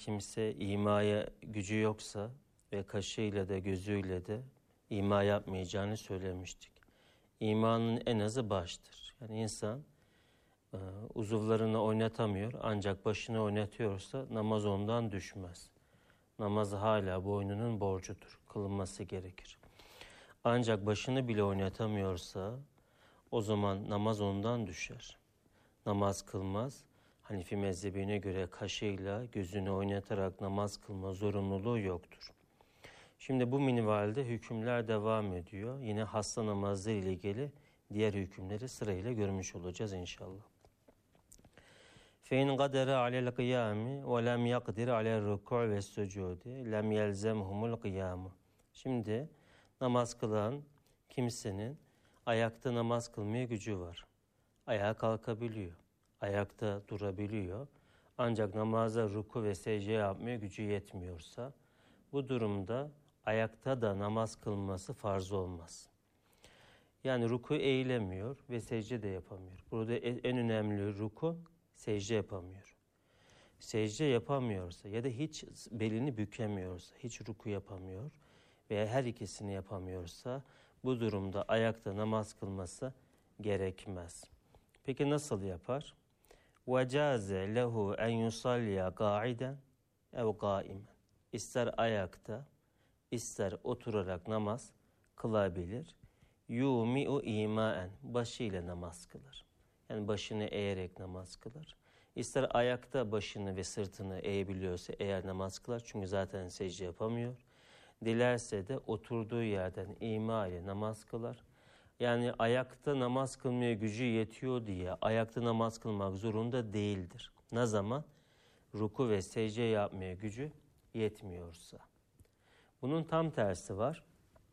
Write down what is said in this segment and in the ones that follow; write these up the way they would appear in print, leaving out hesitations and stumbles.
kimse imaya gücü yoksa ve kaşıyla da gözüyle de ima yapmayacağını söylemiştik. İmanın en azı baştır. Yani insan uzuvlarını oynatamıyor ancak başını oynatıyorsa namaz ondan düşmez. Namaz hala boynunun borcudur. Kılınması gerekir. Ancak başını bile oynatamıyorsa o zaman namaz ondan düşer. Namaz kılmaz. Hanifi mezhebine göre kaşıyla gözünü oynatarak namaz kılma zorunluluğu yoktur. Şimdi bu minvalde hükümler devam ediyor. Yine hasta namazları ile ilgili diğer hükümleri sırayla görmüş olacağız inşallah. فَاِنْ قَدَرَ عَلَى الْقِيَامِ وَلَمْ يَقْدِرْ عَلَى الرُّكُعِ وَالسُّجُودِ لَمْ يَلْزَمْهُمُ الْقِيَامُ. Şimdi namaz kılan kimsenin ayakta namaz kılmaya gücü var. Ayağa kalkabiliyor. Ayakta durabiliyor. Ancak namaza ruku ve secde yapmaya gücü yetmiyorsa bu durumda ayakta da namaz kılması farz olmaz. Yani ruku eğilemiyor ve secde de yapamıyor. Burada en önemli ruku secde yapamıyor. Secde yapamıyorsa ya da hiç belini bükemiyorsa, hiç ruku yapamıyor veya her ikisini yapamıyorsa bu durumda ayakta namaz kılması gerekmez. Peki nasıl yapar? وَجَازَ لَهُ اَنْ يُصَلِّيَ قَاعِدًا اَوْ قَائِمًا. İster ayakta, ister oturarak namaz kılabilir. يُومِئُ اِيمَاً. Başıyla namaz kılar. Yani başını eğerek namaz kılar. İster ayakta başını ve sırtını eğebiliyorsa eğer namaz kılar. Çünkü zaten secde yapamıyor. Dilerse de oturduğu yerden ima ile namaz kılar. Yani ayakta namaz kılmaya gücü yetiyor diye ayakta namaz kılmak zorunda değildir. Ne zaman? Ruku ve secde yapmaya gücü yetmiyorsa. Bunun tam tersi var.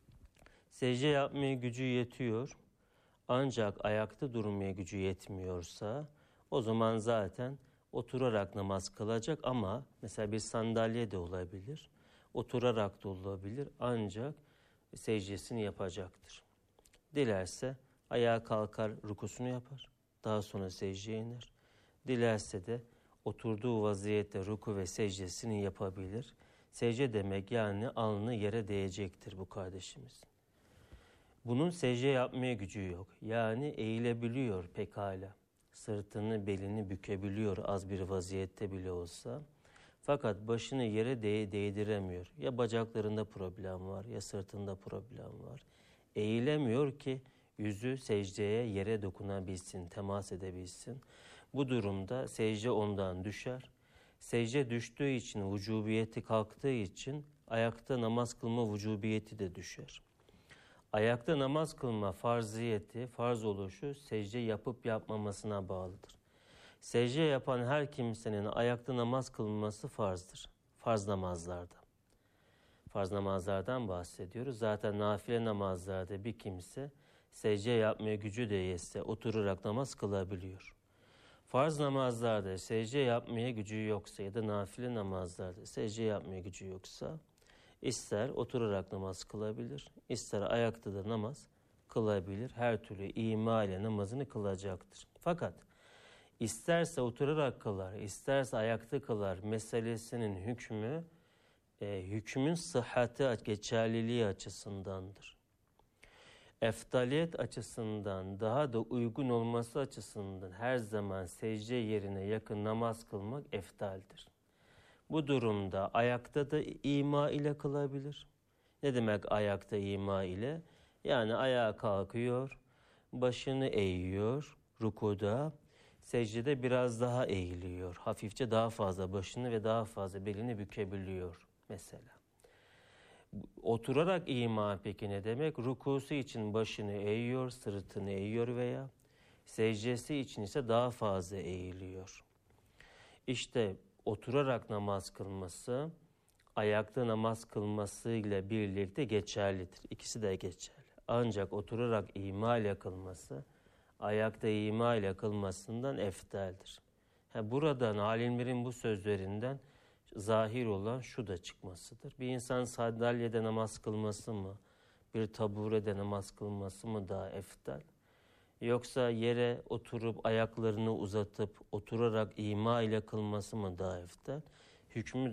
Secde yapmaya gücü yetiyor ancak ayakta durmaya gücü yetmiyorsa o zaman zaten oturarak namaz kılacak ama mesela bir sandalye de olabilir, oturarak da olabilir ancak secdesini yapacaktır. Dilerse ayağa kalkar, rukusunu yapar, daha sonra secdeye iner. Dilerse de oturduğu vaziyette ruku ve secdesini yapabilir. Secde demek yani alnı yere değecektir bu kardeşimizin. Bunun secde yapmaya gücü yok. Yani eğilebiliyor pekala. Sırtını, belini bükebiliyor az bir vaziyette bile olsa. Fakat başını yere değdiremiyor. Ya bacaklarında problem var ya sırtında problem var. Eğilemiyor ki yüzü secdeye, yere dokunabilsin, temas edebilsin. Bu durumda secde ondan düşer. Secde düştüğü için, vücubiyeti kalktığı için ayakta namaz kılma vücubiyeti de düşer. Ayakta namaz kılma farziyeti, farz oluşu secde yapıp yapmamasına bağlıdır. Secde yapan her kimsenin ayakta namaz kılması farzdır. Farz namazlarda. Farz namazlardan bahsediyoruz. Zaten nafile namazlarda bir kimse secde yapmaya gücü de yetse oturarak namaz kılabiliyor. Farz namazlarda secde yapmaya gücü yoksa ya da nafile namazlarda secde yapmaya gücü yoksa ister oturarak namaz kılabilir, ister ayakta da namaz kılabilir. Her türlü ima ile namazını kılacaktır. Fakat isterse oturarak kılar, isterse ayakta kılar meselesinin hükmü, hükmün sıhhati, geçerliliği açısındandır. Eftaliyet açısından, daha da uygun olması açısından her zaman secde yerine yakın namaz kılmak eftaldir. Bu durumda ayakta da ima ile kılabilir. Ne demek ayakta ima ile? Yani ayağa kalkıyor, başını eğiyor rukuda, secdede biraz daha eğiliyor. Hafifçe daha fazla başını ve daha fazla belini bükebiliyor mesela. Oturarak ima peki ne demek? Rukusu için başını eğiyor, sırtını eğiyor veya secdesi için ise daha fazla eğiliyor. İşte oturarak namaz kılması, ayakta namaz kılması ile birlikte geçerlidir. İkisi de geçerli. Ancak oturarak ima ile kılması, ayakta ima ile kılmasından eftaldir. Buradan alimlerin bu sözlerinden zahir olan şu da çıkmasıdır. Bir insan sandalyede namaz kılması mı, bir taburede namaz kılması mı daha eftal? Yoksa yere oturup ayaklarını uzatıp oturarak ima ile kılması mı daha eftal? Hükmü